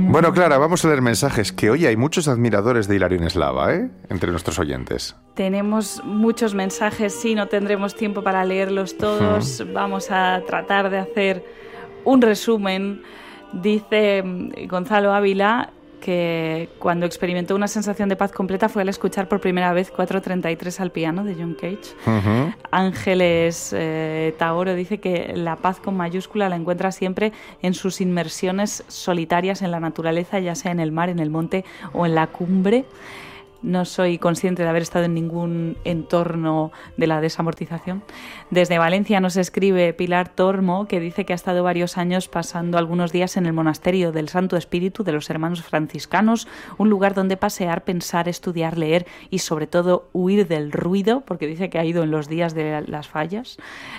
Bueno, Clara, vamos a leer mensajes, que hoy hay muchos admiradores de Hilarión Eslava, entre nuestros oyentes. Tenemos muchos mensajes, sí, no tendremos tiempo para leerlos todos. Vamos a tratar de hacer un resumen. Dice Gonzalo Ávila que cuando experimentó una sensación de paz completa fue al escuchar por primera vez 4:33 al piano de John Cage. Ángeles Taoro dice que la paz con mayúscula la encuentra siempre en sus inmersiones solitarias en la naturaleza, ya sea en el mar, en el monte o en la cumbre. No soy consciente de haber estado en ningún entorno de la desamortización. Desde Valencia nos escribe Pilar Tormo, que dice que ha estado varios años pasando algunos días en el monasterio del Santo Espíritu de los Hermanos Franciscanos, un lugar donde pasear, pensar, estudiar, leer y sobre todo huir del ruido, porque dice que ha ido en los días de las fallas.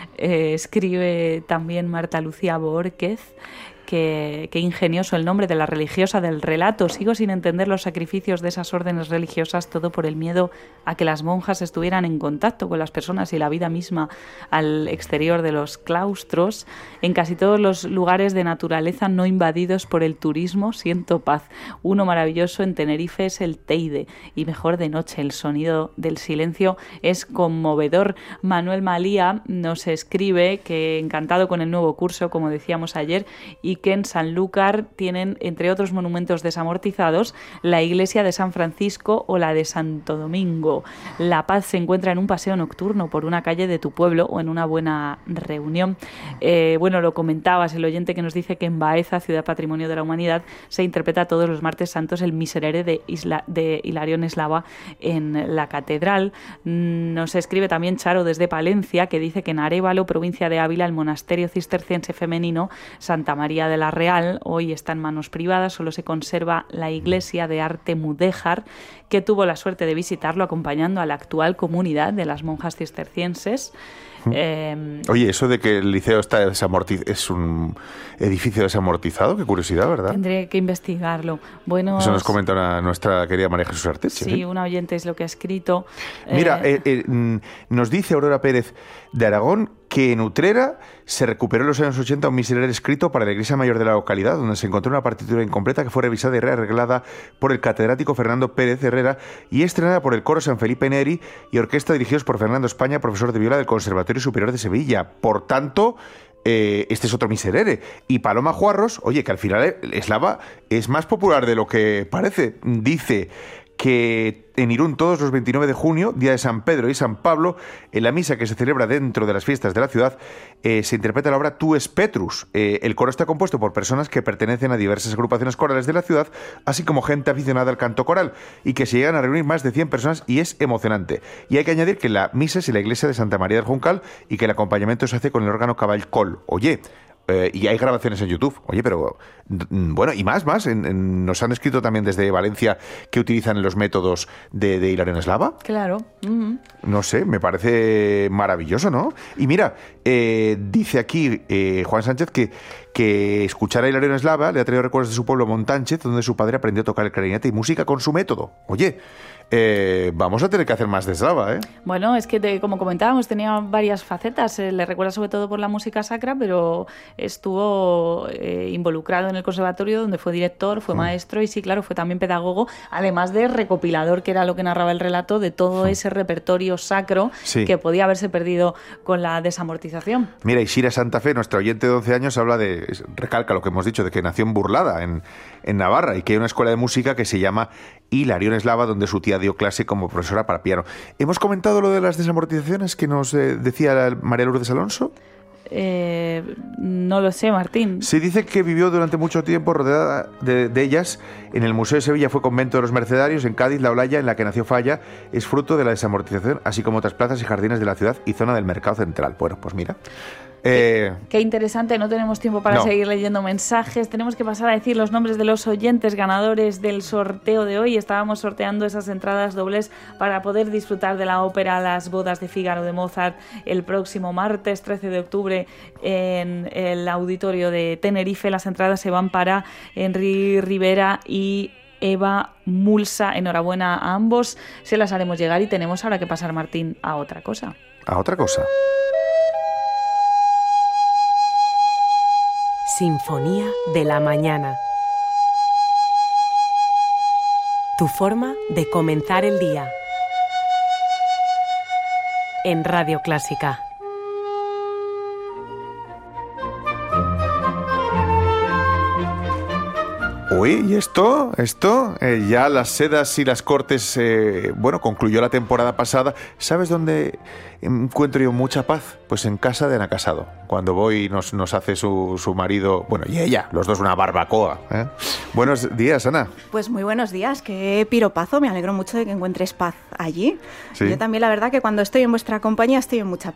Escribe también Marta Lucía Borquez, Qué ingenioso el nombre de la religiosa del relato. Sigo sin entender los sacrificios de esas órdenes religiosas, todo por el miedo a que las monjas estuvieran en contacto con las personas y la vida misma al exterior de los claustros. En casi todos los lugares de naturaleza no invadidos por el turismo siento paz. Uno maravilloso en Tenerife es el Teide, y mejor de noche. El sonido del silencio es conmovedor. Manuel Malía nos escribe que encantado con el nuevo curso, como decíamos ayer, y que en Sanlúcar tienen, entre otros monumentos desamortizados, la iglesia de San Francisco o la de Santo Domingo. La paz se encuentra en un paseo nocturno por una calle de tu pueblo o en una buena reunión. Bueno, lo comentabas, el oyente que nos dice que en Baeza, ciudad patrimonio de la humanidad, se interpreta todos los martes santos el Miserere de Hilarión Eslava en la catedral. Nos escribe también Charo desde Palencia, que dice que en Arévalo, provincia de Ávila, el monasterio cisterciense femenino Santa María de la Real hoy está en manos privadas. Solo se conserva la iglesia de arte mudéjar, que tuvo la suerte de visitarlo acompañando a la actual comunidad de las monjas cistercienses. Oye, eso de que el liceo está es un edificio desamortizado, qué curiosidad, ¿verdad? Tendré que investigarlo. Bueno, eso nos comenta nuestra querida María Jesús Arteche. Sí, una oyente es lo que ha escrito. Mira, nos dice Aurora Pérez de Aragón que en Utrera se recuperó en los años 80 un miserere escrito para la iglesia mayor de la localidad, donde se encontró una partitura incompleta que fue revisada y rearreglada por el catedrático Fernando Pérez Herrera y estrenada por el coro San Felipe Neri y orquesta dirigidos por Fernando España, profesor de viola del Conservatorio Superior de Sevilla. Por tanto, este es otro miserere. Y Paloma Juarros, oye, que al final Eslava es más popular de lo que parece. Dice que en Irún todos los 29 de junio, día de San Pedro y San Pablo, en la misa que se celebra dentro de las fiestas de la ciudad, se interpreta la obra Tu es Petrus. El coro está compuesto por personas que pertenecen a diversas agrupaciones corales de la ciudad, así como gente aficionada al canto coral, y que se llegan a reunir más de 100 personas y es emocionante. Y hay que añadir que la misa es en la iglesia de Santa María del Juncal y que el acompañamiento se hace con el órgano Caball-Col. Oye, y hay grabaciones en YouTube. Oye, pero bueno, y más. Nos han escrito también desde Valencia que utilizan los métodos de Hilarión Eslava. Claro. No sé, me parece maravilloso, ¿no? Y mira, dice aquí Juan Sánchez que escuchar a Hilarión Eslava le ha traído recuerdos de su pueblo Montánchez, donde su padre aprendió a tocar el clarinete y música con su método. Oye, vamos a tener que hacer más de Eslava, ¿eh? Bueno, es que como comentábamos, tenía varias facetas. Le recuerda sobre todo por la música sacra, pero estuvo involucrado en el conservatorio, donde fue director, fue maestro y sí, claro, fue también pedagogo, además de recopilador, que era lo que narraba el relato, de todo ese repertorio sacro que podía haberse perdido con la desamortización. Mira, Ishira Santa Fe, nuestra oyente de 11 años, recalca lo que hemos dicho, de que nació en Burlada, en Navarra, y que hay una escuela de música que se llama Hilarión Eslava, donde su tía dio clase como profesora para piano. ¿Hemos comentado lo de las desamortizaciones que nos decía María Lourdes Alonso? No lo sé, Martín. Se dice que vivió durante mucho tiempo rodeada de ellas. En el Museo de Sevilla fue convento de los Mercedarios. En Cádiz, la Olaya, en la que nació Falla, es fruto de la desamortización, así como otras plazas y jardines de la ciudad y zona del mercado central. Bueno, pues mira. Qué interesante, no tenemos tiempo para seguir leyendo mensajes. Tenemos que pasar a decir los nombres de los oyentes ganadores del sorteo de hoy. Estábamos sorteando esas entradas dobles para poder disfrutar de la ópera Las bodas de Fígaro de Mozart el próximo martes 13 de octubre en el auditorio de Tenerife. Las entradas se van para Henry Rivera y Eva Mulsa. Enhorabuena a ambos, se las haremos llegar y tenemos ahora que pasar, Martín, a otra cosa. A otra cosa. Sinfonía de la mañana. tu forma de comenzar el día. En Radio Clásica. Uy, ¿y esto? Ya las sedas y las cortes, concluyó la temporada pasada. ¿Sabes dónde encuentro yo mucha paz? Pues en casa de Ana Casado. Cuando voy nos hace su marido, y ella, los dos una barbacoa. Buenos días, Ana. Pues muy buenos días, qué piropazo, me alegro mucho de que encuentres paz allí. ¿Sí? Yo también, la verdad, que cuando estoy en vuestra compañía estoy en mucha